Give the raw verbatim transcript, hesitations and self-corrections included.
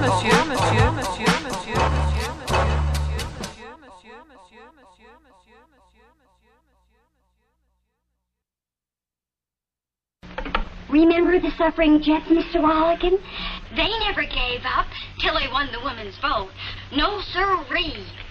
monsieur, monsieur, monsieur, monsieur, Remember the suffering Jets, Mister Walligan? They never gave up till they won the women's vote. No, sirree.